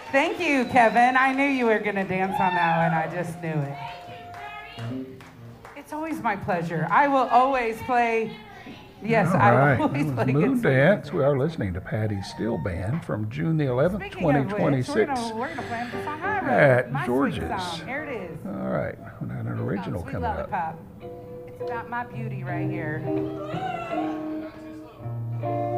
Thank you, Kevin. I knew you were going to dance on that one. I just knew it. It's always my pleasure. I will always play. Yes, I will always play Moon Dance. We are listening to Patty Steele Band from June the 11th, 2026 we're gonna play the song at George's. Here it is. All right, we got an original Sweet coming Lollipop. up. It's about my beauty right here.